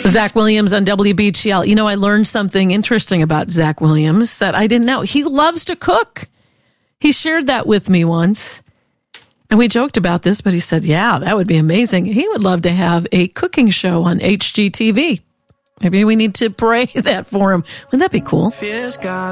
Zach Williams on WBGL. You know, I learned something interesting about Zach Williams that I didn't know. He loves to cook. He shared that with me once. And we joked about this, but he said, yeah, that would be amazing. He would love to have a cooking show on HGTV. Maybe we need to pray that for him. Wouldn't that be cool?